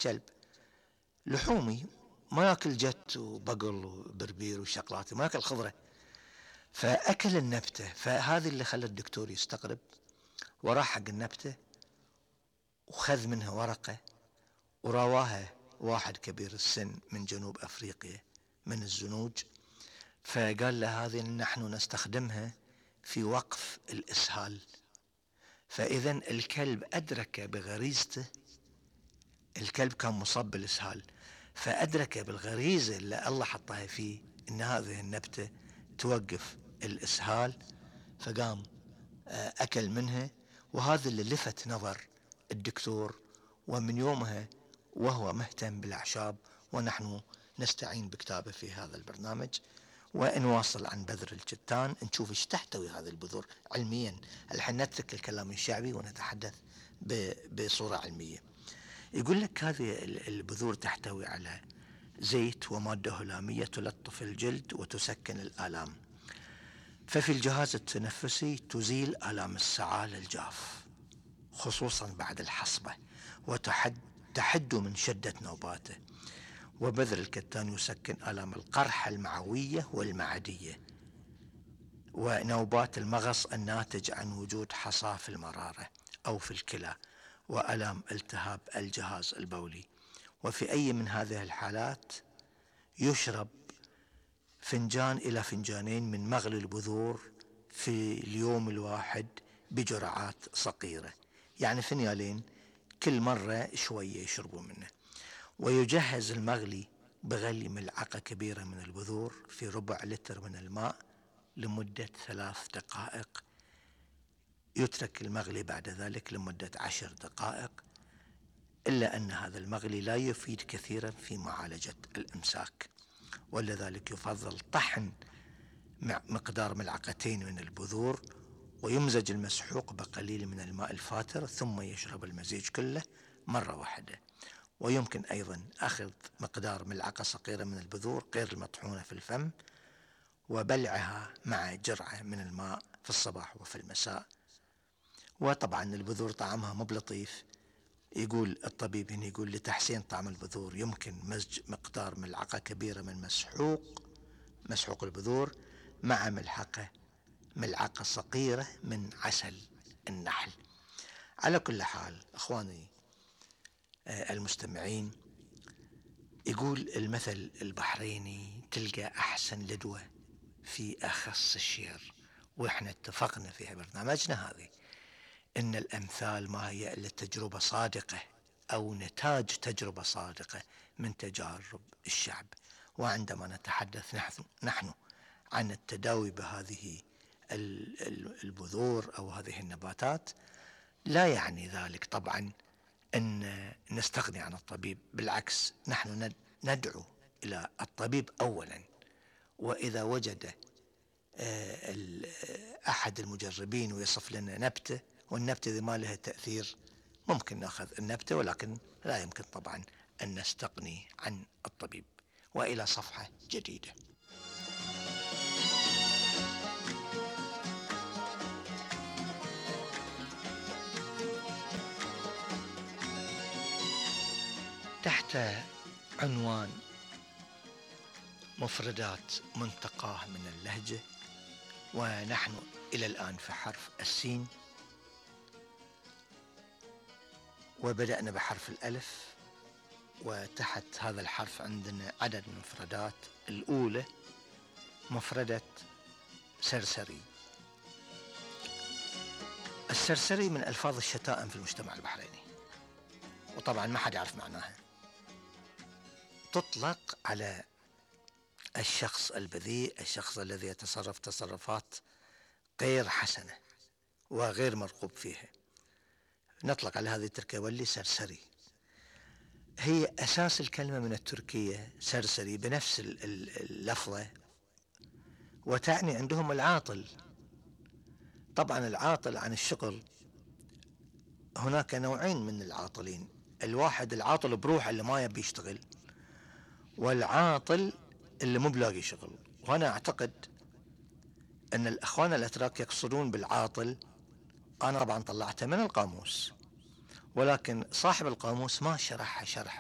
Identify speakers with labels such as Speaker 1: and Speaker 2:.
Speaker 1: الكلب لحومي، ما ياكل جت وبقل وبربير وشقلات، ما ياكل خضرة، فأكل النبتة. فهذه اللي خلى الدكتور يستغرب، وراح حق النبتة وخذ منها ورقة ورواها واحد كبير السن من جنوب أفريقيا من الزنوج، فقال له هذه نحن نستخدمها في وقف الإسهال. فإذا الكلب أدرك بغريزته، الكلب كان مصاب بالإسهال، فأدرك بالغريزة اللي الله حطها فيه إن هذه النبتة توقف الإسهال، فقام أكل منها. وهذا اللي لفت نظر الدكتور، ومن يومها وهو مهتم بالأعشاب، ونحن نستعين بكتابه في هذا البرنامج. ونواصل عن بذر الكتان، نشوف ايش تحتوي هذه البذور علميا. الحين نترك الكلام الشعبي ونتحدث بصورة علمية. يقول لك هذه البذور تحتوي على زيت ومادة هلامية تلطف الجلد وتسكن الآلام، ففي الجهاز التنفسي تزيل آلام السعال الجاف خصوصا بعد الحصبة، وتحد من شدة نوباته. وبذر الكتان يسكن آلام القرحة المعوية والمعدية ونوبات المغص الناتج عن وجود حصاة في المرارة أو في الكلى، وآلام التهاب الجهاز البولي. وفي أي من هذه الحالات يشرب فنجان إلى فنجانين من مغلي البذور في اليوم الواحد بجرعات صغيرة، يعني فنيالين كل مرة شوية يشربوا منه. ويجهز المغلي بغلي ملعقة كبيرة من البذور في ربع لتر من الماء لمدة 3 دقائق. يترك المغلي بعد ذلك لمدة 10 دقائق، إلا أن هذا المغلي لا يفيد كثيرا في معالجة الإمساك، ولذلك يفضل طحن مقدار ملعقتين من البذور، ويمزج المسحوق بقليل من الماء الفاتر، ثم يشرب المزيج كله مرة واحدة. ويمكن أيضا أخذ مقدار ملعقة صغيرة من البذور غير المطحونة في الفم وبلعها مع جرعة من الماء في الصباح وفي المساء. وطبعا البذور طعمها مو بلطيف، يقول الطبيب هنا، يقول لتحسين طعم البذور يمكن مزج مقدار ملعقة كبيرة من مسحوق البذور مع ملعقة صغيرة من عسل النحل. على كل حال أخواني المستمعين، يقول المثل البحريني تلقى أحسن لدوة في أخص الشير، وإحنا اتفقنا في برنامجنا هذه إن الأمثال ما هي إلا تجربة صادقة أو نتاج تجربة صادقة من تجارب الشعب. وعندما نتحدث نحن عن التداوي بهذه البذور أو هذه النباتات، لا يعني ذلك طبعا أن نستغني عن الطبيب، بالعكس نحن ندعو إلى الطبيب أولا، وإذا وجد أحد المجربين ويصف لنا نبتة والنبتة ذي ما لها تأثير، ممكن نأخذ النبتة، ولكن لا يمكن طبعا أن نستغني عن الطبيب. وإلى صفحة جديدة. تحت عنوان مفردات منتقاه من اللهجة، ونحن إلى الآن في حرف السين، وبدأنا بحرف الألف، وتحت هذا الحرف عندنا عدد من المفردات. الأولى مفردة سرسري. السرسري من ألفاظ الشتائم في المجتمع البحريني، وطبعا ما حد يعرف معناها. تطلق على الشخص البذيء، الشخص الذي يتصرف تصرفات غير حسنة وغير مرغوب فيها. نطلق على هذه التركيبة سرسري. هي أساس الكلمة من التركية سرسري بنفس اللفظة، وتعني عندهم العاطل. طبعا العاطل عن الشغل، هناك نوعين من العاطلين: الواحد العاطل بروح اللي ما يبي يشتغل، والعاطل اللي مو بلاقي شغل. وأنا أعتقد أن الأخوان الأتراك يقصدون بالعاطل، أنا طبعا طلعته من القاموس، ولكن صاحب القاموس ما شرحها شرح